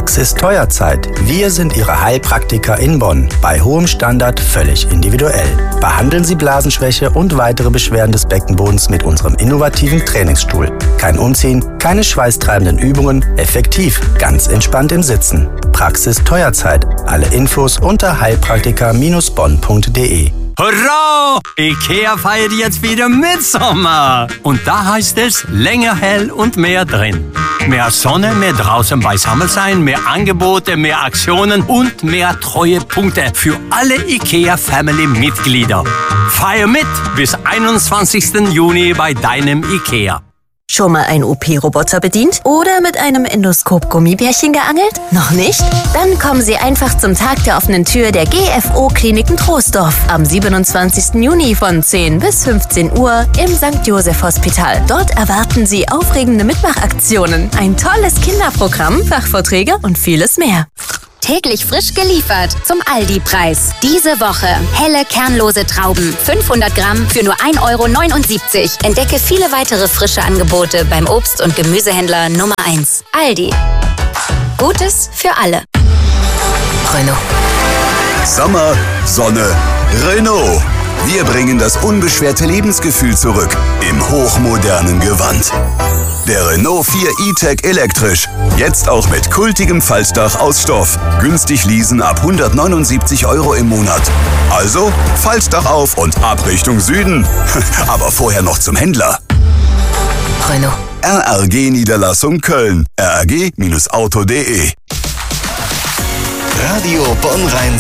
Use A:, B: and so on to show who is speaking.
A: Praxis Teuerzeit. Wir sind Ihre Heilpraktiker in Bonn. Bei hohem Standard völlig individuell. Behandeln Sie Blasenschwäche und weitere Beschwerden des Beckenbodens mit unserem innovativen Trainingsstuhl. Kein Umziehen, keine schweißtreibenden Übungen, effektiv, ganz entspannt im Sitzen. Praxis Teuerzeit. Alle Infos unter heilpraktiker-bonn.de.
B: Hurra! IKEA feiert jetzt wieder Mitsommer. Und da heißt es länger hell und mehr drin. Mehr Sonne, mehr draußen beisammen sein, mehr Angebote, mehr Aktionen und mehr Treuepunkte für alle IKEA-Family-Mitglieder. Feier mit bis 21. Juni bei deinem IKEA.
C: Schon mal einen OP-Roboter bedient? Oder mit einem Endoskop-Gummibärchen geangelt? Noch nicht? Dann kommen Sie einfach zum Tag der offenen Tür der GFO-Kliniken Troisdorf am 27. Juni von 10 bis 15 Uhr im St. Joseph Hospital. Dort erwarten Sie aufregende Mitmachaktionen, ein tolles Kinderprogramm, Fachvorträge und vieles mehr.
D: Täglich frisch geliefert zum Aldi-Preis. Diese Woche helle kernlose Trauben, 500 Gramm für nur 1,79 €. Entdecke viele weitere frische Angebote beim Obst- und Gemüsehändler Nummer 1. Aldi. Gutes für alle.
C: Renault.
E: Sommer, Sonne, Renault. Wir bringen das unbeschwerte Lebensgefühl zurück im hochmodernen Gewand. Der Renault 4 E-Tech elektrisch. Jetzt auch mit kultigem Faltdach aus Stoff. Günstig leasen ab 179 € im Monat. Also Faltdach auf und ab Richtung Süden. Aber vorher noch zum Händler.
C: Renault.
E: RRG Niederlassung Köln. rrg-auto.de.
F: Radio Bonn-Rhein-Sieg.